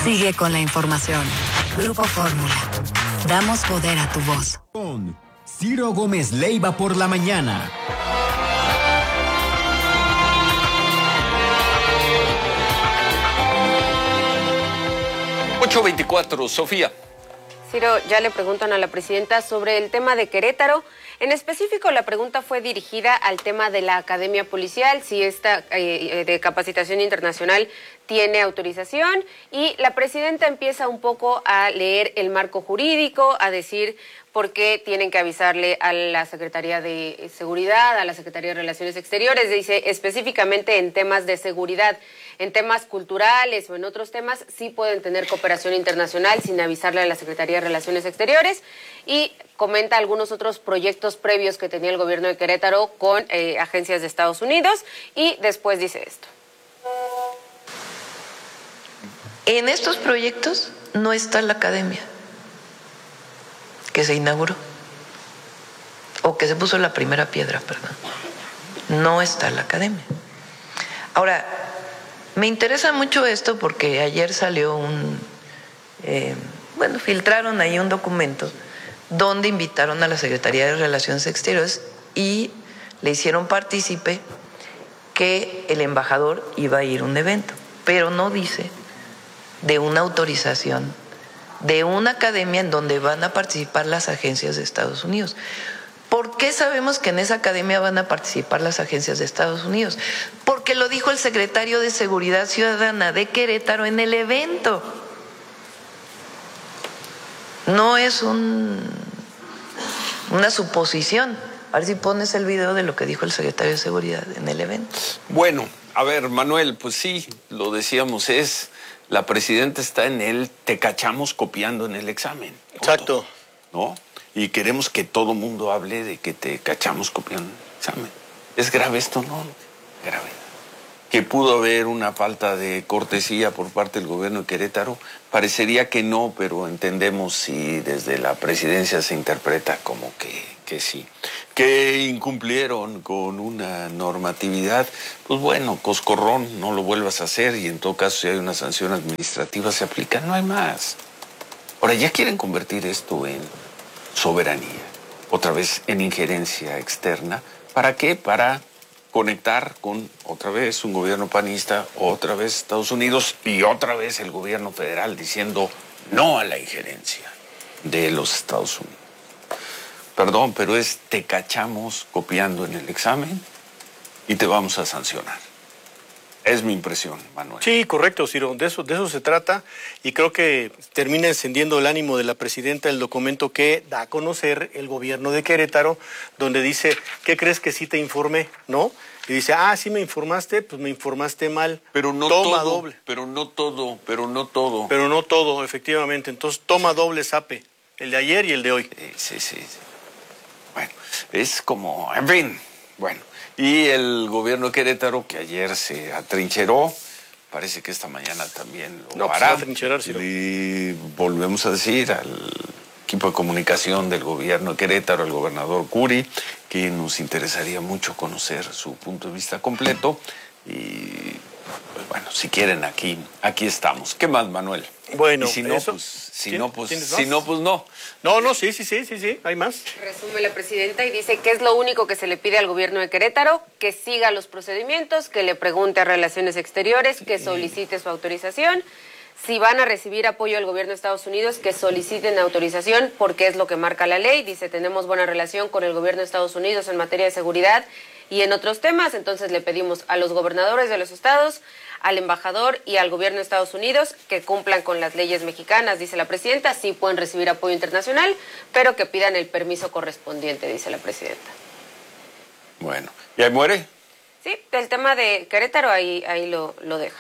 Sigue con la información. Grupo Fórmula. Damos poder a tu voz. Con Ciro Gómez Leiva por la mañana. 8:24, Sofía. Ciro, ya le preguntan a la presidenta sobre el tema de Querétaro. En específico, la pregunta fue dirigida al tema de la Academia Policial, si esta de capacitación internacional tiene autorización, y la presidenta empieza un poco a leer el marco jurídico, a decir por qué tienen que avisarle a la Secretaría de Seguridad, a la Secretaría de Relaciones Exteriores. Dice específicamente en temas de seguridad. En temas culturales o en otros temas sí pueden tener cooperación internacional sin avisarle a la Secretaría de Relaciones Exteriores, y comenta algunos otros proyectos previos que tenía el gobierno de Querétaro con agencias de Estados Unidos, y después dice esto. En estos proyectos no está la academia que se inauguró, o que se puso la primera piedra, perdón. No está la academia. Ahora, me interesa mucho esto porque ayer salió filtraron ahí un documento donde invitaron a la Secretaría de Relaciones Exteriores y le hicieron partícipe que el embajador iba a ir a un evento, pero no dice de una autorización de una academia en donde van a participar las agencias de Estados Unidos. ¿Por qué sabemos que en esa academia van a participar las agencias de Estados Unidos? Porque lo dijo el secretario de Seguridad Ciudadana de Querétaro en el evento. No es una suposición. A ver si pones el video de lo que dijo el secretario de Seguridad en el evento. Bueno, a ver, Manuel, pues sí, lo decíamos, la presidenta está en el te cachamos copiando en el examen. Exacto. ¿No? Y queremos que todo mundo hable de que te cachamos copiando en el examen. ¿Es grave esto? No, grave. ¿Que pudo haber una falta de cortesía por parte del gobierno de Querétaro? Parecería que no, pero entendemos si desde la presidencia se interpreta como que sí. Que incumplieron con una normatividad, pues bueno, coscorrón, no lo vuelvas a hacer, y en todo caso si hay una sanción administrativa se aplica, no hay más. Ahora, ya quieren convertir esto en soberanía, otra vez en injerencia externa. ¿Para qué? Para conectar con otra vez un gobierno panista, otra vez Estados Unidos y otra vez el gobierno federal diciendo no a la injerencia de los Estados Unidos. Perdón, pero te cachamos copiando en el examen y te vamos a sancionar. Es mi impresión, Manuel. Sí, correcto, Ciro. De eso se trata, y creo que termina encendiendo el ánimo de la presidenta el documento que da a conocer el gobierno de Querétaro, donde dice, ¿qué crees que sí te informé? ¿No? Y dice, sí me informaste, pues me informaste mal. Pero no toma todo, doble. Pero no todo. Pero no todo, efectivamente. Entonces toma doble zape, el de ayer y el de hoy. Sí. Bueno, es como, en fin, bueno. Y el gobierno de Querétaro, que ayer se atrincheró, parece que esta mañana también lo hará. Pues atrincherarse. Y volvemos a decir al equipo de comunicación del gobierno de Querétaro, al gobernador Curi, que nos interesaría mucho conocer su punto de vista completo. Y pues bueno, si quieren, aquí estamos. ¿Qué más, Manuel? Bueno, y si no, eso, pues no. No, sí, hay más. Resume la presidenta y dice que es lo único que se le pide al gobierno de Querétaro, que siga los procedimientos, que le pregunte a Relaciones Exteriores, que solicite su autorización. Si van a recibir apoyo del gobierno de Estados Unidos, que soliciten autorización, porque es lo que marca la ley. Dice, tenemos buena relación con el gobierno de Estados Unidos en materia de seguridad y en otros temas, entonces le pedimos a los gobernadores de los estados, al embajador y al gobierno de Estados Unidos que cumplan con las leyes mexicanas, dice la presidenta. Sí pueden recibir apoyo internacional, pero que pidan el permiso correspondiente, dice la presidenta. Bueno, ¿y ahí muere? Sí, el tema de Querétaro ahí lo deja.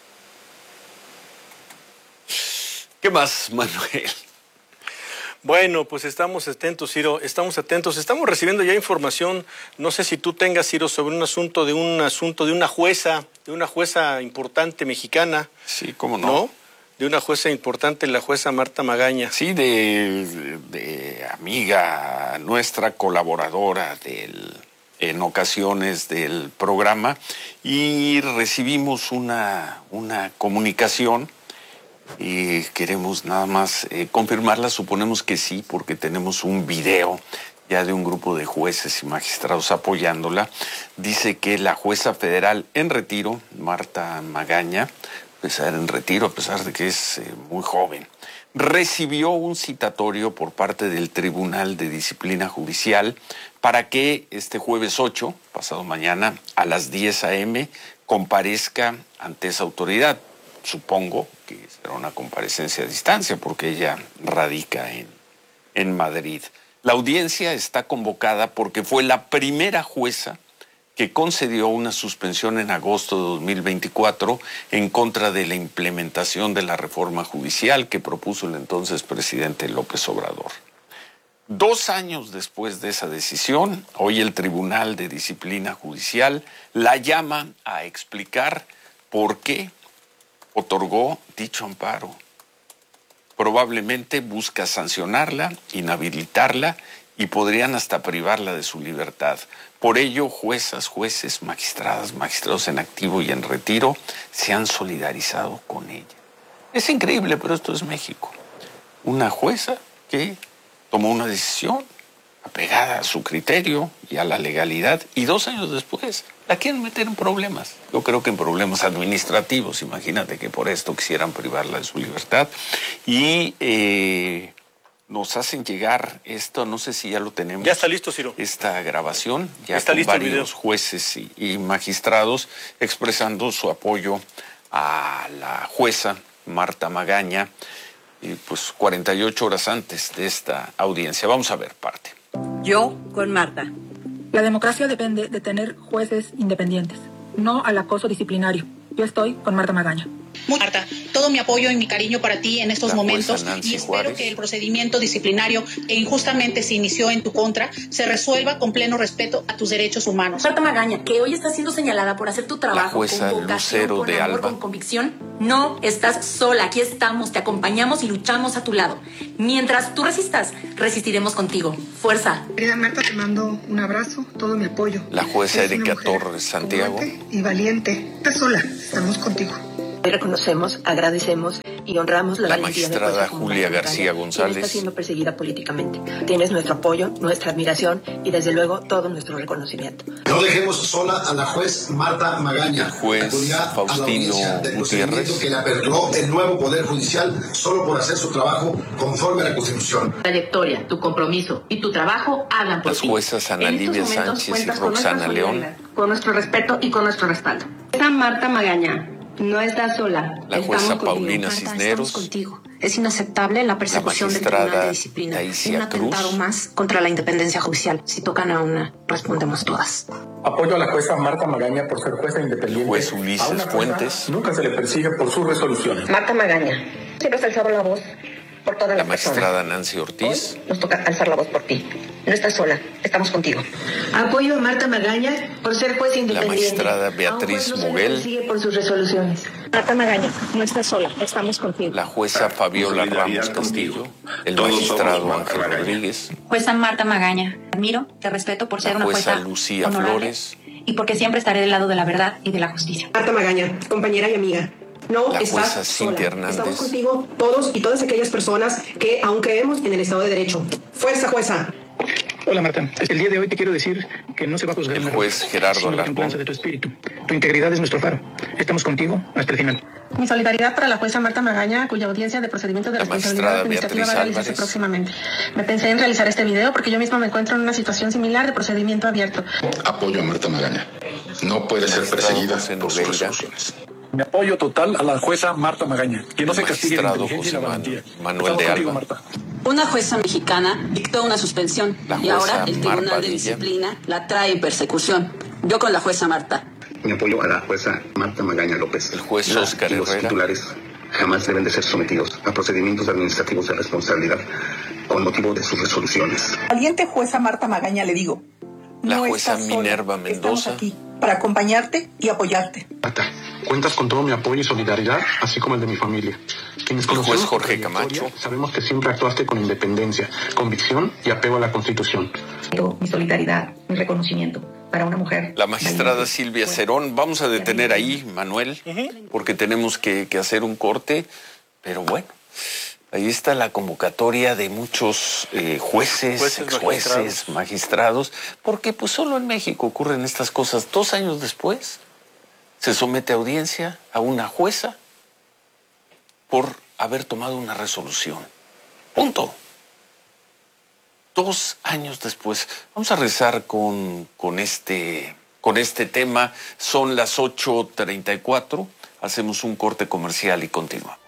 ¿Qué más, Manuel? Bueno, pues estamos atentos, Ciro, estamos recibiendo ya información, no sé si tú tengas, Ciro, sobre un asunto de una jueza importante mexicana. Sí, cómo no. ¿No? De una jueza importante, la jueza Marta Magaña. Sí, de amiga nuestra, colaboradora en ocasiones del programa, y recibimos una comunicación y queremos nada más confirmarla. Suponemos que sí, porque tenemos un video ya de un grupo de jueces y magistrados apoyándola. Dice que la jueza federal en retiro, Marta Magaña, a pesar de que es muy joven, recibió un citatorio por parte del Tribunal de Disciplina Judicial para que este jueves 8, pasado mañana, a las 10 a.m., comparezca ante esa autoridad. Supongo que será una comparecencia a distancia porque ella radica en Madrid. La audiencia está convocada porque fue la primera jueza que concedió una suspensión en agosto de 2024 en contra de la implementación de la reforma judicial que propuso el entonces presidente López Obrador. 2 años después de esa decisión, hoy el Tribunal de Disciplina Judicial la llama a explicar por qué otorgó dicho amparo. Probablemente busca sancionarla, inhabilitarla y podrían hasta privarla de su libertad. Por ello, juezas, jueces, magistradas, magistrados en activo y en retiro se han solidarizado con ella. Es increíble, pero esto es México. Una jueza que tomó una decisión apegada a su criterio y a la legalidad, y 2 años después la quieren meter en problemas. Yo creo que en problemas administrativos. Imagínate que por esto quisieran privarla de su libertad. Y nos hacen llegar esto, no sé si ya lo tenemos. Ya está listo, Ciro. Esta grabación, ya está con listo varios jueces y magistrados expresando su apoyo a la jueza Marta Magaña, pues 48 horas antes de esta audiencia. Vamos a ver parte. Yo con Marta. La democracia depende de tener jueces independientes, no al acoso disciplinario. Yo estoy con Marta Magaña. Marta, todo mi apoyo y mi cariño para ti en estos momentos y espero Juárez. que el procedimiento disciplinario que injustamente se inició en tu contra se resuelva con pleno respeto a tus derechos humanos. Marta Magaña, que hoy está siendo señalada por hacer tu trabajo La jueza con vocación, Lucero con de amor, Alba. con convicción, no estás sola. Aquí estamos, te acompañamos y luchamos a tu lado. Mientras tú resistas, resistiremos contigo. Fuerza. Querida Marta, te mando un abrazo, todo mi apoyo. La jueza Eres una Erika mujer Torres Santiago. Y valiente. Estás sola, estamos contigo. Hoy reconocemos, agradecemos y honramos la valentía de magistrada jueza Julia García quien González. está siendo perseguida políticamente. Tienes nuestro apoyo, nuestra admiración y desde luego todo nuestro reconocimiento. No dejemos sola a la juez Marta Magaña. El juez Faustino Gutiérrez. Que le apeló el nuevo Poder Judicial solo por hacer su trabajo conforme a la Constitución. Tu trayectoria, tu compromiso y tu trabajo hablan por Las ti. juezas Ana Livia Sánchez y Roxana León. Con nuestro respeto y con nuestro respaldo. Esta Marta Magaña no está sola. La jueza Paulina Cisneros. Contigo. Es inaceptable la persecución del Tribunal de Disciplina. Taisia Un atentado Cruz. más contra la independencia judicial. Si tocan a una, respondemos todas. Apoyo a la jueza Marta Magaña por ser jueza independiente. El juez Ulises Fuentes. Nunca se le persigue por sus resoluciones. Marta Magaña, siempre has alzado la voz por todas La las personas. magistrada Nancy Ortiz. Hoy nos toca alzar la voz por ti. No estás sola, estamos contigo. Apoyo a Marta Magaña por ser juez La independiente. magistrada Beatriz Muguel. Sigue por sus resoluciones. Marta Magaña, no estás sola, estamos contigo. La jueza Fabiola Ramos Castillo. El magistrado Ángel Rodríguez. Jueza Marta Magaña, admiro, te respeto por ser La una jueza jueza Lucía honorable Flores. y porque siempre estaré del lado de la verdad y de la justicia. Marta Magaña, compañera y amiga. No La estás jueza sola. Cintia Hernández. Estamos contigo todos y todas aquellas personas que aún creemos en el Estado de Derecho. Fuerza, jueza. Hola Marta, el día de hoy te quiero decir que no se va a juzgar El un juez error, Gerardo sino la Alarcón. templanza de tu espíritu. Tu integridad es nuestro faro. Estamos contigo hasta el final. Mi solidaridad para la jueza Marta Magaña, cuya audiencia de procedimiento de La responsabilidad magistrada administrativa va a Beatriz realizarse Álvarez. próximamente. Me pensé en realizar este video porque yo misma me encuentro en una situación similar de procedimiento abierto. Apoyo a Marta Magaña. No puede ser perseguida José por sus Nogueira. resoluciones. Mi apoyo total a la jueza Marta Magaña. Que no se castigue la Magistrado inteligencia y la José valentía. Manuel Estamos de contigo, Alba. Marta. Una jueza mexicana dictó una suspensión La y ahora jueza el Mar Tribunal de Padilla. Disciplina la trae en persecución. Yo con la jueza Marta. Mi apoyo a la jueza Marta Magaña López. El juez La Óscar y los Herrera. titulares jamás deben de ser sometidos a procedimientos administrativos de responsabilidad con motivo de sus resoluciones. Valiente jueza Marta Magaña, le digo. La no jueza estás sola. Minerva Mendoza. Estamos aquí para acompañarte y apoyarte. Marta, cuentas con todo mi apoyo y solidaridad, así como el de mi familia. Quienes El juez conocemos tu Jorge trayectoria, Camacho. Sabemos que siempre actuaste con independencia, convicción y apego a la Constitución. Mi solidaridad, mi reconocimiento para una mujer. La magistrada Silvia Cerón. Vamos a detener ahí, Manuel, porque tenemos que hacer un corte. Pero bueno, ahí está la convocatoria de muchos jueces, exjueces, magistrados, porque pues solo en México ocurren estas cosas. 2 años después se somete a audiencia a una jueza por haber tomado una resolución. Punto. 2 años después. Vamos a regresar con este tema. Son las 8:34. Hacemos un corte comercial y continuamos.